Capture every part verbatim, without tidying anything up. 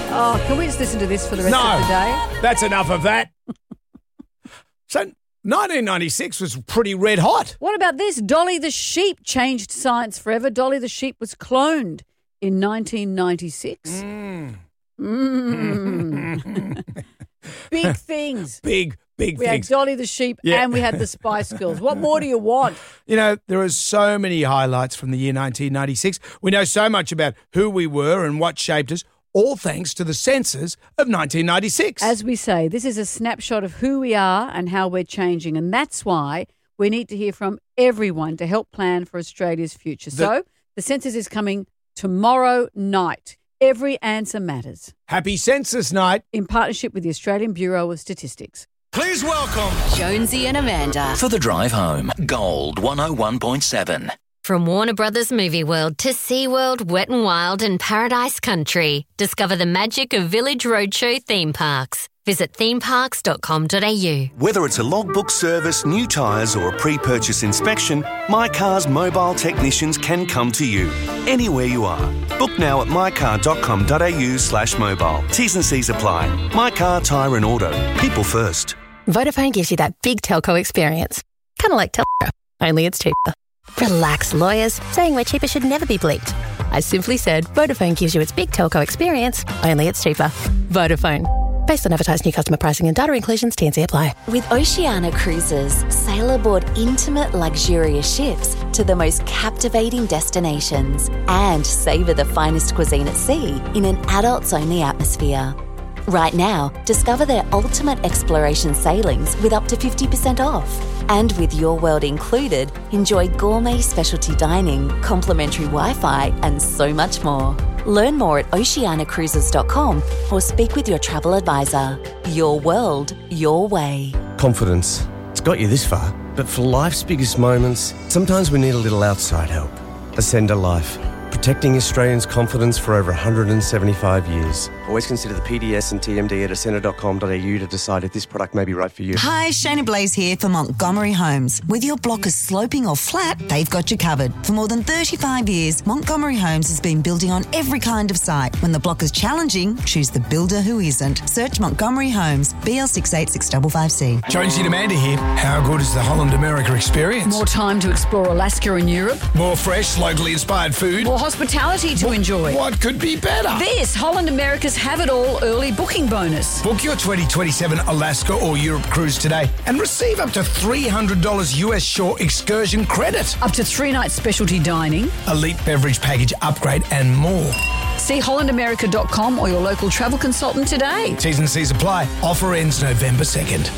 Oh, can we just listen to this for the rest no, of the day? That's enough of that. So nineteen ninety-six was pretty red hot. What about this? Dolly the sheep changed science forever. Dolly the sheep was cloned in nineteen ninety-six. Mm. Mm. Big things. Big, big we things. had Dolly the sheep Yeah. and we had the Spice Girls. What more do you want? You know, there are so many highlights from the year nineteen ninety-six. We know so much about who we were and what shaped us, all thanks to the census of nineteen ninety-six. As we say, this is a snapshot of who we are and how we're changing. And that's why we need to hear from everyone to help plan for Australia's future. The- so the census is coming tomorrow night. Every answer matters. Happy Census Night. In partnership with the Australian Bureau of Statistics. Please welcome Jonesy and Amanda. For the drive home, Gold one oh one point seven. From Warner Brothers Movie World to SeaWorld, Wet n Wild and Paradise Country. Discover the magic of Village Roadshow theme parks. Visit theme parks dot com dot a u. Whether it's a logbook service, new tyres or a pre-purchase inspection, My Car's mobile technicians can come to you anywhere you are. Book now at my car dot com dot a u slash mobile. T's and C's apply. My Car, Tyre and Auto. People first. Vodafone gives you that big telco experience. Kind of like Telco, only it's cheaper. Relax, lawyers. Saying we're cheaper should never be bleeped. I simply said Vodafone gives you its big telco experience, only it's cheaper. Vodafone. Based on advertised new customer pricing and data inclusions, T and C apply. With Oceania Cruises, sail aboard intimate, luxurious ships to the most captivating destinations and savour the finest cuisine at sea in an adults-only atmosphere. Right now, discover their ultimate exploration sailings with up to fifty percent off. And with Your World included, enjoy gourmet specialty dining, complimentary Wi-Fi and so much more. Learn more at oceania cruises dot com or speak with your travel advisor. Your world, your way. Confidence. It's got you this far, but for life's biggest moments, sometimes we need a little outside help. Ascender Life. Protecting Australians' confidence for over one hundred seventy-five years. Always consider the P D S and T M D at ascender dot com dot a u to decide if this product may be right for you. Hi, Shayna Blaze here for Montgomery Homes. Whether your block is sloping or flat, they've got you covered. For more than thirty-five years, Montgomery Homes has been building on every kind of site. When the block is challenging, choose the builder who isn't. Search Montgomery Homes, B L six eight six five five C. Jonesy and Amanda here. How good is the Holland America experience? More time to explore Alaska and Europe. More fresh, locally inspired food. More hospitality to enjoy. What could be better? This Holland America's Have It All early booking bonus. Book your twenty twenty-seven Alaska or Europe cruise today and receive up to three hundred dollars U S shore excursion credit. Up to three nights specialty dining. Elite beverage package upgrade and more. See holland america dot com or your local travel consultant today. T's and C's apply. Offer ends November second.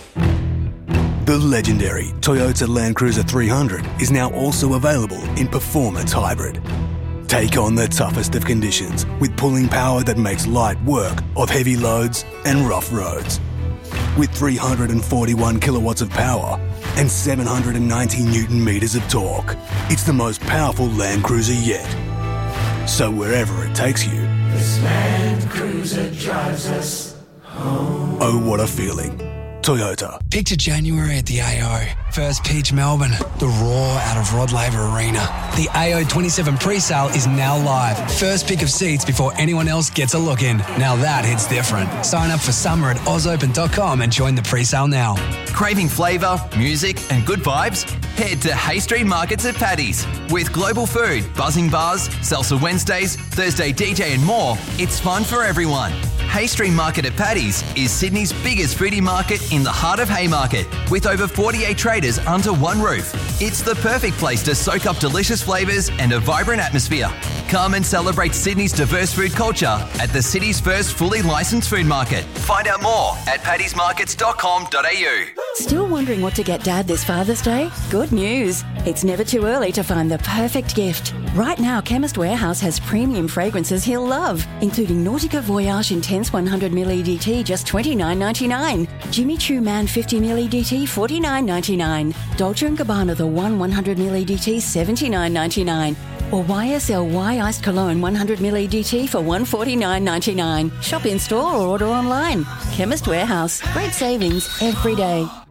The legendary Toyota Land Cruiser three hundred is now also available in Performance Hybrid. Take on the toughest of conditions with pulling power that makes light work of heavy loads and rough roads. With three hundred forty-one kilowatts of power and seven hundred ninety newton meters of torque, it's the most powerful Land Cruiser yet. So wherever it takes you, this Land Cruiser drives us home. Oh, what a feeling. Toyota. Picture January at the A O. First pitch Melbourne. The roar out of Rod Laver Arena. The A O twenty-seven pre-sale is now live. First pick of seats before anyone else gets a look in. Now that hits different. Sign up for summer at oz open dot com and join the pre-sale now. Craving flavour, music and good vibes? Head to Hay Street Markets at Paddy's. With global food, buzzing bars, salsa Wednesdays, Thursday D J and more, it's fun for everyone. Hay Street Market at Paddy's is Sydney's biggest foodie market in the heart of Haymarket, with over forty-eight traders under one roof. It's the perfect place to soak up delicious flavours and a vibrant atmosphere. Come and celebrate Sydney's diverse food culture at the city's first fully licensed food market. Find out more at paddys markets dot com dot a u. Still wondering what to get Dad this Father's Day? Good news. It's never too early to find the perfect gift. Right now, Chemist Warehouse has premium fragrances he'll love, including Nautica Voyage Intense one hundred milliliter E D T, just twenty-nine ninety-nine. Jimmy Choo Man fifty milliliter E D T, forty-nine ninety-nine. Dolce and Gabbana The One one hundred milliliter E D T, seventy-nine ninety-nine. Or Y S L Y Iced Cologne one hundred milliliter E D T for one hundred forty-nine ninety-nine. Shop in store or order online. Chemist Warehouse. Great savings every day.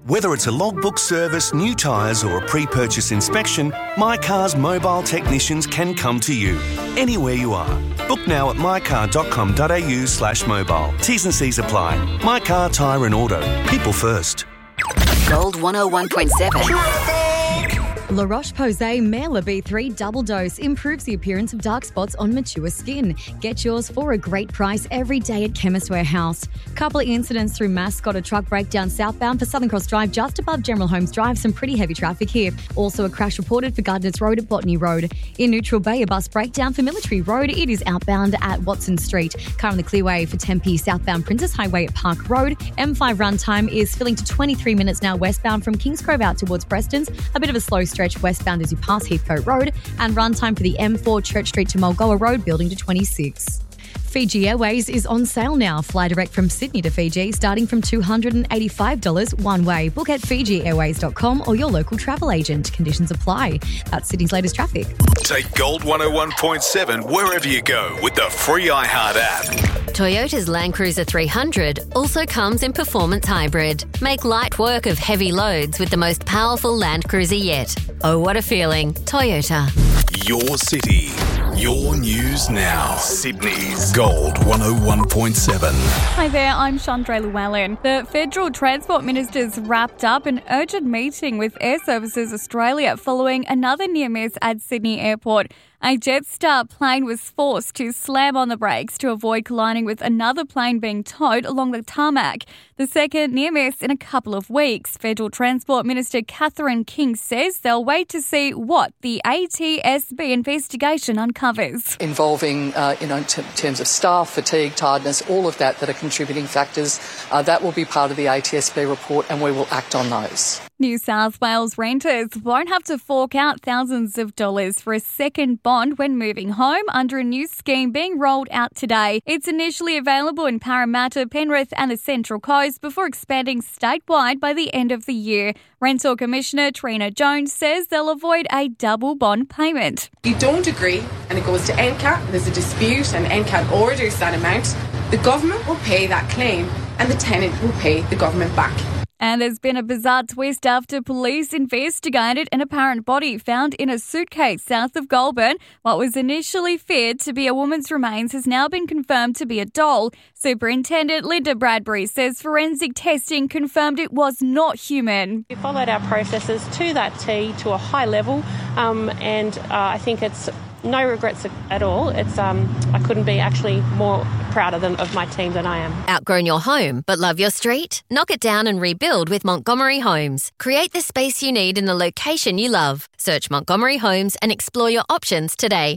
Whether it's a logbook service, new tyres or a pre-purchase inspection, My Car's mobile technicians can come to you, anywhere you are. Book now at mycar.com.au slash mobile. T's and C's apply. My Car, Tyre and Auto. People first. Gold one oh one point seven. La Roche-Posay Mela B three Double Dose improves the appearance of dark spots on mature skin. Get yours for a great price every day at Chemist Warehouse. Couple of incidents through Mascot, a truck breakdown southbound for Southern Cross Drive just above General Holmes Drive. Some pretty heavy traffic here. Also a crash reported for Gardners Road at Botany Road. In Neutral Bay, a bus breakdown for Military Road. It is outbound at Watson Street. Car on the clearway for Tempe, southbound Princess Highway at Park Road. M five runtime is filling to twenty-three minutes now westbound from Kingsgrove out towards Preston's. A bit of a slow stretch westbound as you pass Heathcote Road, and runtime for the M four Church Street to Mulgoa Road building to twenty-six. Fiji Airways is on sale now. Fly direct from Sydney to Fiji starting from two hundred eighty-five dollars one way. Book at fiji airways dot com or your local travel agent. Conditions apply. That's Sydney's latest traffic. Take Gold one oh one point seven wherever you go with the free iHeart app. Toyota's Land Cruiser three hundred also comes in Performance Hybrid. Make light work of heavy loads with the most powerful Land Cruiser yet. Oh, what a feeling. Toyota. Your city. Your news now. Sydney's Gold one oh one point seven. Hi there, I'm Chandra Llewellyn. The Federal Transport Minister's wrapped up an urgent meeting with Air Services Australia following another near miss at Sydney Airport. A Jetstar plane was forced to slam on the brakes to avoid colliding with another plane being towed along the tarmac. The second near miss in a couple of weeks. Federal Transport Minister Catherine King says they'll wait to see what the A T S B investigation uncovers. Involving, uh, you know, in t- terms of staff, fatigue, tiredness, all of that that are contributing factors. Uh, that will be part of the A T S B report and we will act on those. New South Wales renters won't have to fork out thousands of dollars for a second bond when moving home under a new scheme being rolled out today. It's initially available in Parramatta, Penrith and the Central Coast before expanding statewide by the end of the year. Rental Commissioner Trina Jones says they'll avoid a double bond payment. You don't agree and it goes to N C A T, there's a dispute and N C A T orders that amount, the government will pay that claim and the tenant will pay the government back. And there's been a bizarre twist after police investigated an apparent body found in a suitcase south of Goulburn. What was initially feared to be a woman's remains has now been confirmed to be a doll. Superintendent Linda Bradbury says forensic testing confirmed it was not human. We followed our processes to that T to a high level, um, and uh, I think it's no regrets at all. It's um, I couldn't be actually more prouder than, of my team than I am. Outgrown your home but love your street? Knock it down and rebuild with Montgomery Homes. Create the space you need in the location you love. Search Montgomery Homes and explore your options today.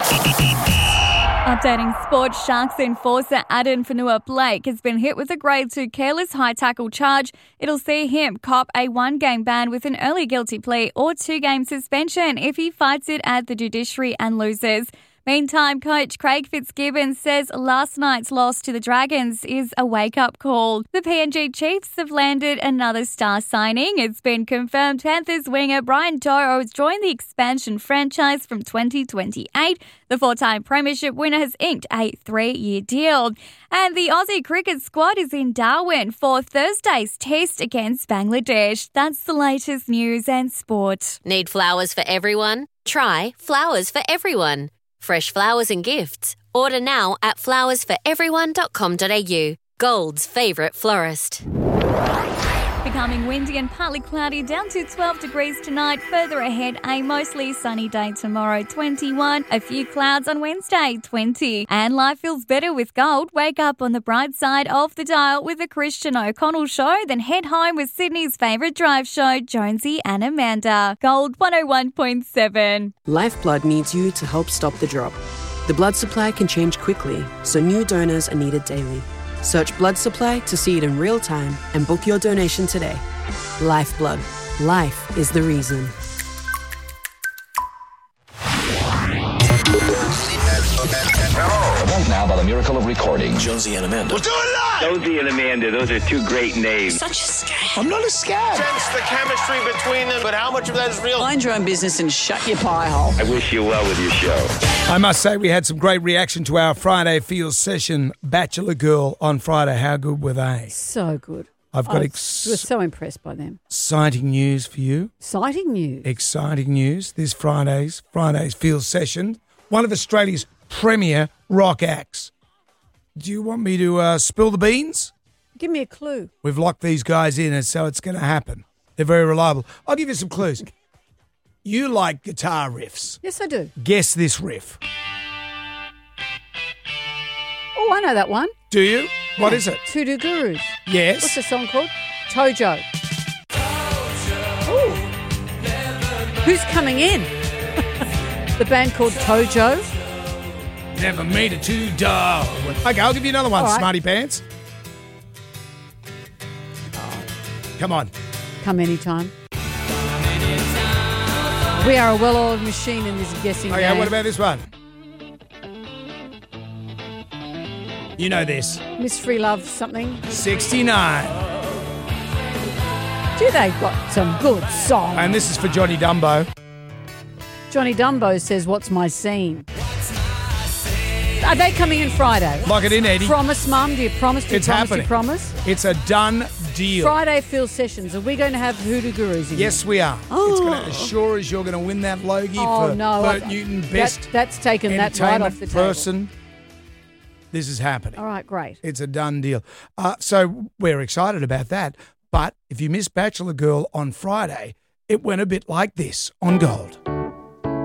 Updating sport, Sharks enforcer Aden Fonua-Blake has been hit with a grade two careless high tackle charge. It'll see him cop a one-game ban with an early guilty plea or two-game suspension if he fights it at the judiciary and loses. Meantime, coach Craig Fitzgibbon says last night's loss to the Dragons is a wake-up call. The P N G Chiefs have landed another star signing. It's been confirmed Panthers winger Brian To'o has joined the expansion franchise from twenty twenty-eight. The four-time premiership winner has inked a three-year deal. And the Aussie cricket squad is in Darwin for Thursday's test against Bangladesh. That's the latest news and sport. Need flowers for everyone? Try Flowers for Everyone. Fresh flowers and gifts. Order now at flowers for everyone dot com dot a u. Gold's favourite florist. Becoming windy and partly cloudy, down to twelve degrees tonight. Further ahead, a mostly sunny day tomorrow, twenty-one. A few clouds on Wednesday, twenty. And life feels better with Gold. Wake up on the bright side of the dial with the Christian O'Connell Show, then head home with Sydney's favourite drive show, Jonesy and Amanda. Gold one oh one point seven. Lifeblood needs you to help stop the drop. The blood supply can change quickly, so new donors are needed daily. Search blood supply to see it in real time and book your donation today. Lifeblood. Life is the reason. Right now, by the miracle of recording, Jonesy and Amanda. We'll do it live! Jonesy and Amanda, those are two great names. Such a scam. I'm not a scam. Sense the chemistry between them, but how much of that is real? Mind your own business and shut your pie hole. I wish you well with your show. I must say we had some great reaction to our Friday Feels session, Bachelor Girl on Friday. How good were they? So good. I've got I ex- was so impressed by them. exciting news for you. Exciting news. Exciting news. This Friday's Friday's Field Session, one of Australia's premier rock acts. Do you want me to uh, spill the beans? Give me a clue. We've locked these guys in, and so it's going to happen. They're very reliable. I'll give you some clues. You like guitar riffs. Yes, I do. Guess this riff. Oh, I know that one. Do you? What is it? Hoodoo Gurus. Yes. What's the song called? Tojo. Ooh. Who's coming in? The band called Tojo. Never made it to dog. Okay, I'll give you another one, All right. Smarty Pants. Come on. Come anytime. We are a well-oiled machine in this guessing Okay, game. what about this one? You know this. Miss Free Love something? sixty-nine. Do they've got some good songs. And this is for Johnny Dumbo. Johnny Dumbo says, what's my scene? Are they coming in Friday? Lock it in, Eddie. Promise, Mum. Do you promise? Do you It's promise? happening. Do you promise? It's a done deal. Friday Field Sessions. Are we going to have Hoodoo Gurus in Yes, here? we are. Oh. It's going to, as sure as you're going to win that Logie Oh, for no. Bert I- Newton, that- best that's taken that right off the table. person. This is happening. All right, great. It's a done deal. Uh, so we're excited about that. But if you missed Bachelor Girl on Friday, it went a bit like this on Gold.